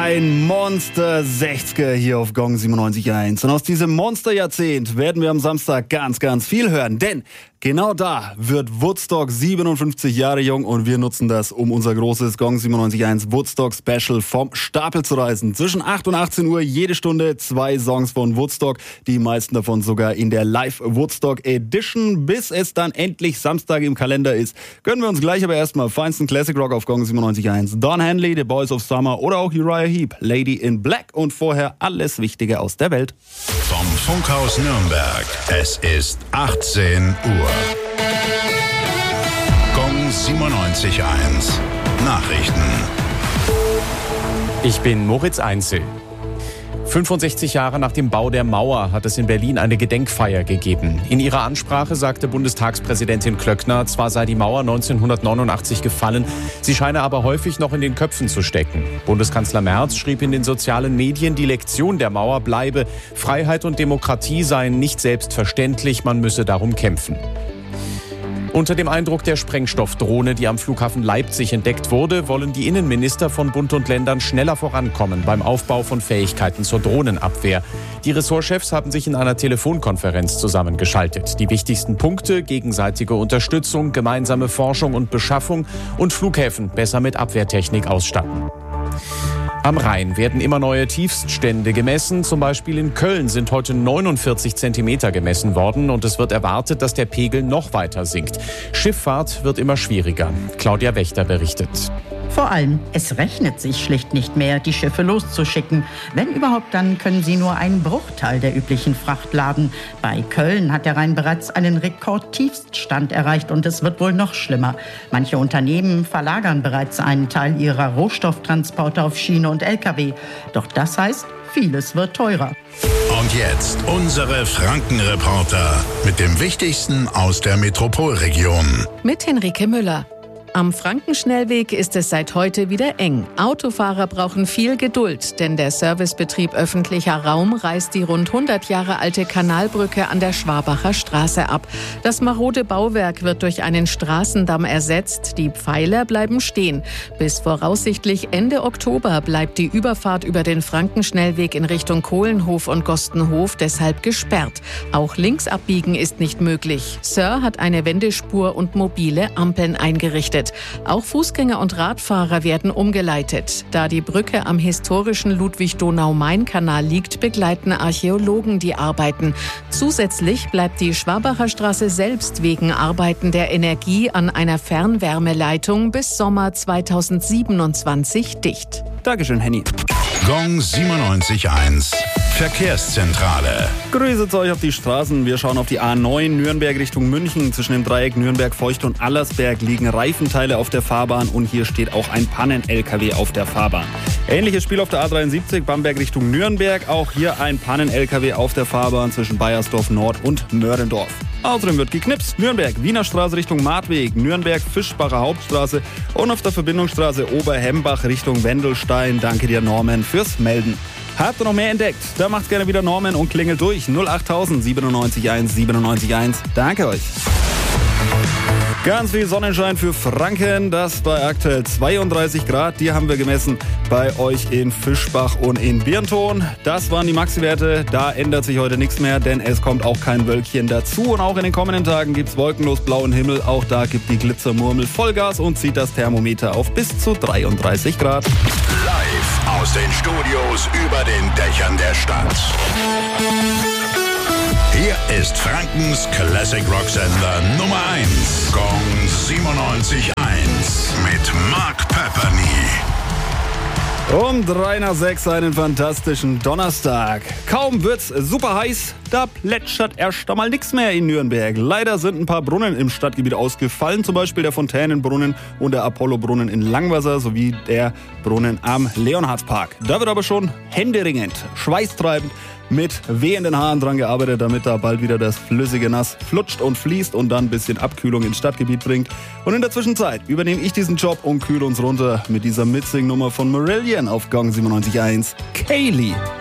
Ein Monster 60er hier auf Gong 97.1. Und aus diesem Monsterjahrzehnt werden wir am Samstag ganz, ganz viel hören. Denn genau da wird Woodstock 57 Jahre jung und wir nutzen das, um unser großes Gong 97.1 Woodstock Special vom Stapel zu reißen. Zwischen 8 und 18 Uhr jede Stunde 2 Songs von Woodstock. Die meisten davon sogar in der Live Woodstock Edition. Bis es dann endlich Samstag im Kalender ist, gönnen wir uns gleich aber erstmal feinsten Classic Rock auf Gong 97.1. Don Henley, The Boys of Summer oder auch Uriah Heep, Lady in Black und vorher alles Wichtige aus der Welt. Vom Funkhaus Nürnberg. Es ist 18 Uhr. Gong 97.1. Nachrichten. Ich bin Moritz Einzel. 65 Jahre nach dem Bau der Mauer hat es in Berlin eine Gedenkfeier gegeben. In ihrer Ansprache sagte Bundestagspräsidentin Klöckner, zwar sei die Mauer 1989 gefallen, sie scheine aber häufig noch in den Köpfen zu stecken. Bundeskanzler Merz schrieb in den sozialen Medien, die Lektion der Mauer bleibe, Freiheit und Demokratie seien nicht selbstverständlich, man müsse darum kämpfen. Unter dem Eindruck der Sprengstoffdrohne, die am Flughafen Leipzig entdeckt wurde, wollen die Innenminister von Bund und Ländern schneller vorankommen beim Aufbau von Fähigkeiten zur Drohnenabwehr. Die Ressortchefs haben sich in einer Telefonkonferenz zusammengeschaltet. Die wichtigsten Punkte: gegenseitige Unterstützung, gemeinsame Forschung und Beschaffung und Flughäfen besser mit Abwehrtechnik ausstatten. Am Rhein werden immer neue Tiefststände gemessen. Zum Beispiel in Köln sind heute 49 Zentimeter gemessen worden und es wird erwartet, dass der Pegel noch weiter sinkt. Schifffahrt wird immer schwieriger. Claudia Wächter berichtet. Vor allem, es rechnet sich schlicht nicht mehr, die Schiffe loszuschicken. Wenn überhaupt, dann können sie nur einen Bruchteil der üblichen Fracht laden. Bei Köln hat der Rhein bereits einen Rekordtiefststand erreicht und es wird wohl noch schlimmer. Manche Unternehmen verlagern bereits einen Teil ihrer Rohstofftransporte auf Schiene und Lkw. Doch das heißt, vieles wird teurer. Und jetzt unsere Frankenreporter mit dem Wichtigsten aus der Metropolregion. Mit Henrike Müller. Am Frankenschnellweg ist es seit heute wieder eng. Autofahrer brauchen viel Geduld, denn der Servicebetrieb öffentlicher Raum reißt die rund 100 Jahre alte Kanalbrücke an der Schwabacher Straße ab. Das marode Bauwerk wird durch einen Straßendamm ersetzt. Die Pfeiler bleiben stehen. Bis voraussichtlich Ende Oktober bleibt die Überfahrt über den Frankenschnellweg in Richtung Kohlenhof und Gostenhof deshalb gesperrt. Auch links abbiegen ist nicht möglich. Sir hat eine Wendespur und mobile Ampeln eingerichtet. Auch Fußgänger und Radfahrer werden umgeleitet. Da die Brücke am historischen Ludwig-Donau-Main-Kanal liegt, begleiten Archäologen die Arbeiten. Zusätzlich bleibt die Schwabacher Straße selbst wegen Arbeiten der Energie an einer Fernwärmeleitung bis Sommer 2027 dicht. Dankeschön, Henny. Gong 97.1. Verkehrszentrale. Grüße euch auf die Straßen. Wir schauen auf die A9 Nürnberg Richtung München. Zwischen dem Dreieck Nürnberg, Feucht und Allersberg liegen Reifenteile auf der Fahrbahn und hier steht auch ein Pannen-LKW auf der Fahrbahn. Ähnliches Spiel auf der A73 Bamberg Richtung Nürnberg. Auch hier ein Pannen-LKW auf der Fahrbahn zwischen Baiersdorf Nord und Möhrendorf. Außerdem wird geknipst. Nürnberg, Wiener Straße Richtung Martweg, Nürnberg, Fischbacher Hauptstraße und auf der Verbindungsstraße Oberhembach Richtung Wendelstein. Danke dir, Norman, fürs Melden. Habt ihr noch mehr entdeckt? Da macht's gerne wieder Norman und klingelt durch. 08000 97.1 97.1. Danke euch. Ganz viel Sonnenschein für Franken, das bei aktuell 32 Grad. Die haben wir gemessen bei euch in Fischbach und in Birnthon. Das waren die Maxi-Werte. Da ändert sich heute nichts mehr, denn es kommt auch kein Wölkchen dazu. Und auch in den kommenden Tagen gibt's wolkenlos blauen Himmel. Auch da gibt die Glitzermurmel Vollgas und zieht das Thermometer auf bis zu 33 Grad. Live aus den Studios über den Dächern der Stadt. Hier ist Frankens Classic Rock Sender Nummer 1. Gong 97.1 mit Mark Pepperny. Um 3:06 einen fantastischen Donnerstag. Kaum wird's super heiß, da plätschert erst einmal nichts mehr in Nürnberg. Leider sind ein paar Brunnen im Stadtgebiet ausgefallen, zum Beispiel der Fontänenbrunnen und der Apollo-Brunnen in Langwasser sowie der Brunnen am Leonhardspark. Da wird aber schon händeringend, schweißtreibend mit wehenden Haaren dran gearbeitet, damit da bald wieder das flüssige Nass flutscht und fließt und dann ein bisschen Abkühlung ins Stadtgebiet bringt. Und in der Zwischenzeit übernehme ich diesen Job und kühle uns runter mit dieser Mitsing-Nummer von Marillion auf Gong 97.1. Kaylee.